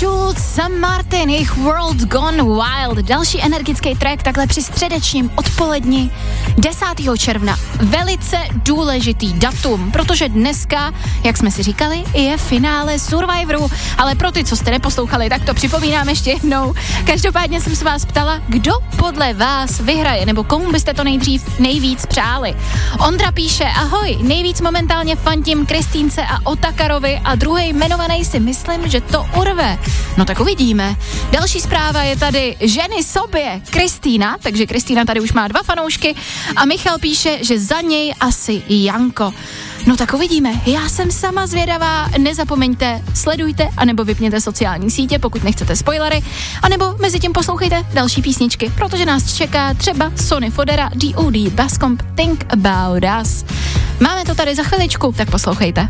Schulz, Sam Martin, jejich World Gone Wild, další energický track takhle při středečním odpoledni 10. června. Velice důležitý datum, protože dneska, jak jsme si říkali, je finále Survivoru, ale pro ty, co jste neposlouchali, tak to připomínám ještě jednou. Každopádně jsem se vás ptala, kdo podle vás vyhraje, nebo komu byste to nejvíc přáli. Ondra píše, ahoj, nejvíc momentálně fandím Kristýnce a Otakarovi a druhý jmenovaný si myslím, že to urve. No tak uvidíme. Další zpráva je tady ženy sobě Kristýna, takže Kristýna tady už má 2 fanoušky a Michal píše, že za něj asi Janko. No tak uvidíme. Já jsem sama zvědavá, nezapomeňte, sledujte, anebo vypněte sociální sítě, pokud nechcete spoilery, anebo mezi tím poslouchejte další písničky, protože nás čeká třeba Sony Fodera, D.O.D. Bascomp, Think About Us. Máme to tady za chviličku, tak poslouchejte.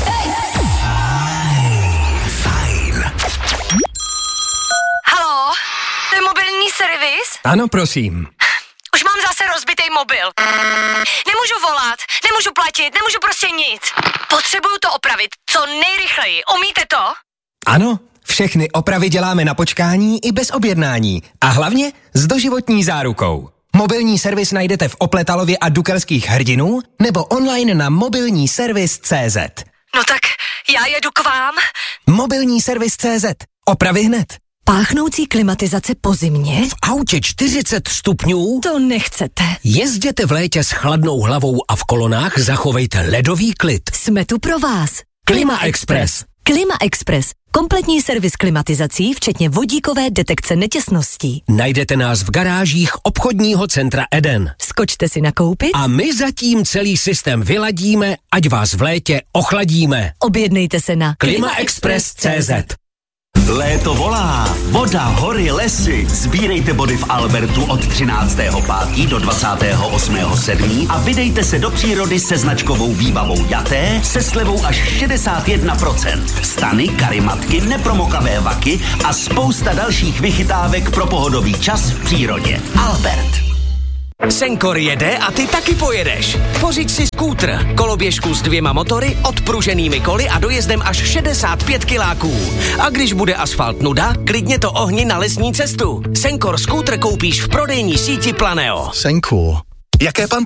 Haló, to je mobilní servis? Ano, prosím. Už mám zase rozbitý mobil. Nemůžu volat, nemůžu platit, nemůžu prostě nic. Potřebuju to opravit co nejrychleji. Umíte to? Ano, všechny opravy děláme na počkání i bez objednání. A hlavně s doživotní zárukou. Mobilní servis najdete v Opletalově a Dukelských Hrdinů nebo online na mobilníservis.cz. No tak já jedu k vám. Mobilní servis.cz. Opravy hned. Páchnoucí klimatizace po zimě? V autě 40 stupňů? To nechcete. Jezděte v létě s chladnou hlavou a v kolonách zachovejte ledový klid. Jsme tu pro vás. Klima Express. Klima Express. Kompletní servis klimatizací, včetně vodíkové detekce netěsností. Najdete nás v garážích obchodního centra Eden. Skočte si nakoupit a my zatím celý systém vyladíme, ať vás v létě ochladíme. Objednejte se na klimaexpress.cz. Léto volá, voda, hory, lesy. Sbírejte body v Albertu od 13.5. do 28.7. a vydejte se do přírody se značkovou výbavou Jaté se slevou až 61%. Stany, karimatky, nepromokavé vaky a spousta dalších vychytávek pro pohodový čas v přírodě. Albert. Senkor jede a ty taky pojedeš. Pořiď si skútr, koloběžku s 2 motory, odpruženými koly a dojezdem až 65 kiláků. A když bude asfalt nuda, klidně to ohni na lesní cestu. Senkor skútr koupíš v prodejní síti Planeo. Senkor. Jaké pan